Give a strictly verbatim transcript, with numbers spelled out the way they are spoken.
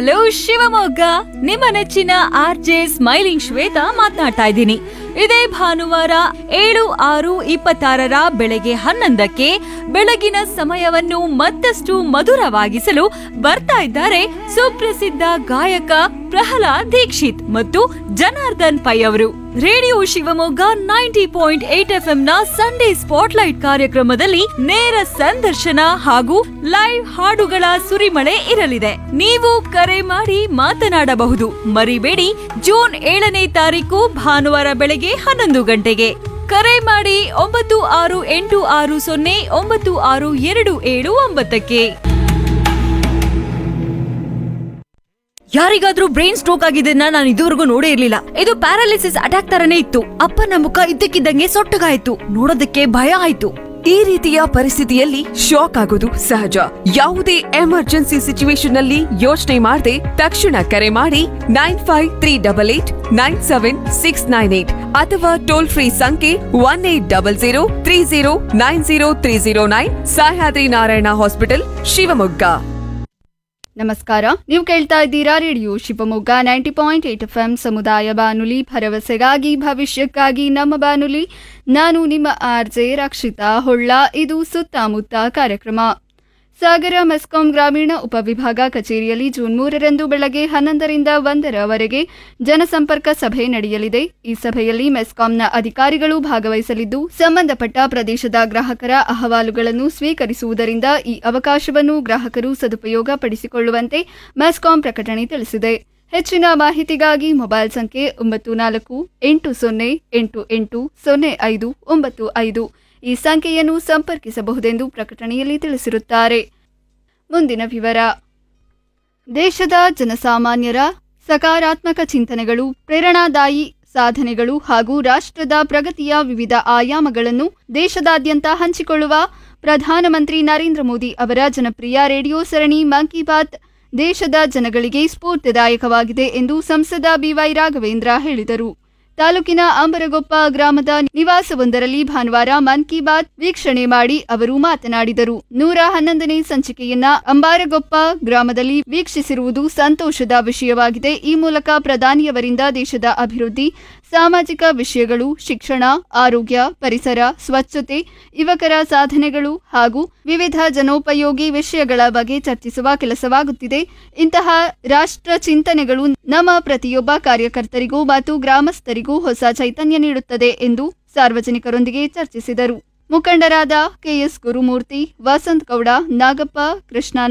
Hello Shivamogga, ನಿಮ್ಮ ನೆಚ್ಚಿನ R J smiling Shweta ಮಾತನಾಡ್ತಾ ಇದ್ದೀನಿ. ಇದೇ ಭಾನುವಾರ ಏಳು ಆರು ಇಪ್ಪತ್ತಾರರ ಬೆಳಗ್ಗೆ ಹನ್ನೊಂದಕ್ಕೆ ಬೆಳಗಿನ ಸಮಯವನ್ನು ಮತ್ತಷ್ಟು ಮಧುರವಾಗಿಸಲು ಬರ್ತಾ ಇದ್ದಾರೆ ಸುಪ್ರಸಿದ್ಧ ಗಾಯಕ ಪ್ರಹ್ಲಾದ್ ದೀಕ್ಷಿತ್ ಮತ್ತು ಜನಾರ್ದನ್ ಪೈ ಅವರು. Radio Shivamogga ninety point eight F M ನ ಸಂಡೇ ಸ್ಪಾಟ್ಲೈಟ್ ಕಾರ್ಯಕ್ರಮದಲ್ಲಿ ನೇರ ಸಂದರ್ಶನ ಹಾಗೂ ಲೈವ್ ಹಾಡುಗಳ ಸುರಿಮಳೆ ಇರಲಿದೆ. ನೀವು ಕರೆ ಮಾಡಿ ಮಾತನಾಡಬಹುದು. ಮರಿಬೇಡಿ, ಜೂನ್ ಏಳನೇ ತಾರೀಕು ಭಾನುವಾರ ಬೆಳಗ್ಗೆ ಹನ್ನೊಂದು ಗಂಟೆಗೆ ಕರೆ ಮಾಡಿ ಒಂಬತ್ತು ಆರು ಎಂಟು ಆರು ಸೊನ್ನೆ ಒಂಬತ್ತು ಆರು ಎರಡು ಏಳು ಒಂಬತ್ತಕ್ಕೆ. ಯಾರಿಗಾದ್ರೂ ಬ್ರೈನ್ ಸ್ಟ್ರೋಕ್ ಆಗಿದ್ದನ್ನ ನಾನು ಇದುವರೆಗೂ ನೋಡೇ ಇರ್ಲಿಲ್ಲ. ಇದು ಪ್ಯಾರಾಲಿಸಿಸ್ ಅಟ್ಯಾಕ್ ತರನೇ ಇತ್ತು. ಅಪ್ಪನ ಮುಖ ಇದ್ದಕ್ಕಿದ್ದಂಗೆ ಸೊಟ್ಟಗಾಯ್ತು. ನೋಡೋದಕ್ಕೆ ಭಯ ಆಯ್ತು. ಈ ರೀತಿಯ ಪರಿಸ್ಥಿತಿಯಲ್ಲಿ ಶಾಕ್ ಆಗೋದು ಸಹಜ. ಯಾವುದೇ ಎಮರ್ಜೆನ್ಸಿ ಸಿಚುವೇಶನ್ ನಲ್ಲಿ ಯೋಚನೆ ಮಾಡದೆ ತಕ್ಷಣ ಕರೆ ಮಾಡಿ nine five three double eight nine seven six nine eight ಅಥವಾ ಟೋಲ್ ಫ್ರೀ ಸಂಖ್ಯೆ one eight double zero three zero nine zero three zero nine. Sahyadri Narayana hospital, Shivamogga. ನಮಸ್ಕಾರ, ನೀವು ಕೇಳ್ತಾ ಇದ್ದೀರಾ radio Shivamogga ninety point eight F M ಸಮುದಾಯ ಬಾನುಲಿ, ಭರವಸೆಗಾಗಿ ಭವಿಷ್ಯಕ್ಕಾಗಿ ನಮ್ಮ ಬಾನುಲಿ. ನಾನು ನಿಮ್ಮ ಆರ್ ಜೆ ರಕ್ಷಿತಾ ಹೊಳ್ಳ. ಇದು ಸುತ್ತಮುತ್ತ ಕಾರ್ಯಕ್ರಮ. ಸಾಗರ ಮೆಸ್ಕಾಂ ಗ್ರಾಮೀಣ ಉಪವಿಭಾಗ ಕಚೇರಿಯಲ್ಲಿ ಜೂನ್ ಮೂರರಂದು ಬೆಳಗ್ಗೆ ಹನ್ನೊಂದರಿಂದ ಒಂದರವರೆಗೆ ಜನಸಂಪರ್ಕ ಸಭೆ ನಡೆಯಲಿದೆ. ಈ ಸಭೆಯಲ್ಲಿ ಮೆಸ್ಕಾಂನ ಅಧಿಕಾರಿಗಳು ಭಾಗವಹಿಸಲಿದ್ದು, ಸಂಬಂಧಪಟ್ಟ ಪ್ರದೇಶದ ಗ್ರಾಹಕರ ಅಹವಾಲುಗಳನ್ನು ಸ್ವೀಕರಿಸುವುದರಿಂದ ಈ ಅವಕಾಶವನ್ನು ಗ್ರಾಹಕರು ಸದುಪಯೋಗ ಪಡಿಸಿಕೊಳ್ಳುವಂತೆ ಮೆಸ್ಕಾಂ ಪ್ರಕಟಣೆ ತಿಳಿಸಿದೆ. ಹೆಚ್ಚಿನ ಮಾಹಿತಿಗಾಗಿ ಮೊಬೈಲ್ ಸಂಖ್ಯೆ ಒಂಬತ್ತು ನಾಲ್ಕು ಎಂಟು ಸೊನ್ನೆ ಎಂಟು ಎಂಟು ಸೊನ್ನೆ ಐದು ಒಂಬತ್ತು ಐದು ಈ ಸಂಖ್ಯೆಯನ್ನು ಸಂಪರ್ಕಿಸಬಹುದೆಂದು ಪ್ರಕಟಣೆಯಲ್ಲಿ ತಿಳಿಸಿರುತ್ತಾರೆ. ಮುಂದಿನ ವಿವರ. ದೇಶದ ಜನಸಾಮಾನ್ಯರ ಸಕಾರಾತ್ಮಕ ಚಿಂತನೆಗಳು, ಪ್ರೇರಣಾದಾಯಿ ಸಾಧನೆಗಳು ಹಾಗೂ ರಾಷ್ಟ್ರದ ಪ್ರಗತಿಯ ವಿವಿಧ ಆಯಾಮಗಳನ್ನು ದೇಶದಾದ್ಯಂತ ಹಂಚಿಕೊಳ್ಳುವ ಪ್ರಧಾನಮಂತ್ರಿ ನರೇಂದ್ರ ಮೋದಿ ಅವರ ಜನಪ್ರಿಯ ರೇಡಿಯೋ ಸರಣಿ ಮನ್ ಕಿ ಬಾತ್ ದೇಶದ ಜನಗಳಿಗೆ ಸ್ಫೂರ್ತಿದಾಯಕವಾಗಿದೆ ಎಂದು ಸಂಸದ ಬಿವೈ ರಾಘವೇಂದ್ರ ಹೇಳಿದರು. ತಾಲೂಕಿನ ಅಂಬರಗೊಪ್ಪ ಗ್ರಾಮದ ನಿವಾಸವೊಂದರಲ್ಲಿ ಭಾನುವಾರ ಮನ್ ಕಿ ಬಾತ್ ವೀಕ್ಷಣೆ ಮಾಡಿ ಅವರು ಮಾತನಾಡಿದರು. ನೂರ ಹನ್ನೊಂದನೇ ಸಂಚಿಕೆಯನ್ನ ಅಂಬಾರಗೊಪ್ಪ ಗ್ರಾಮದಲ್ಲಿ ವೀಕ್ಷಿಸಿರುವುದು ಸಂತೋಷದ ವಿಷಯವಾಗಿದೆ. ಈ ಮೂಲಕ ಪ್ರಧಾನಿಯವರಿಂದ ದೇಶದ ಅಭಿವೃದ್ಧಿ, ಸಾಮಾಜಿಕ ವಿಷಯಗಳು, ಶಿಕ್ಷಣ, ಆರೋಗ್ಯ, ಪರಿಸರ, ಸ್ವಚ್ಛತೆ, ಯುವಕರ ಸಾಧನೆಗಳು ಹಾಗೂ ವಿವಿಧ ಜನೋಪಯೋಗಿ ವಿಷಯಗಳ ಬಗ್ಗೆ ಚರ್ಚಿಸುವ ಕೆಲಸವಾಗುತ್ತಿದೆ. ಇಂತಹ ರಾಷ್ಟ್ರ ಚಿಂತನೆಗಳು ನಮ್ಮ ಪ್ರತಿಯೊಬ್ಬ ಕಾರ್ಯಕರ್ತರಿಗೂ ಮತ್ತು ಗ್ರಾಮಸ್ಥರಿಗೂ ಹೊಸ ಚೈತನ್ಯ ನೀಡುತ್ತದೆ ಎಂದು ಸಾರ್ವಜನಿಕರೊಂದಿಗೆ ಚರ್ಚಿಸಿದರು. ಮುಖಂಡರಾದ ಕೆಎಸ್ ಗುರುಮೂರ್ತಿ, ವಸಂತ್ ಗೌಡ, ನಾಗಪ್ಪ, ಕೃಷ್ಣ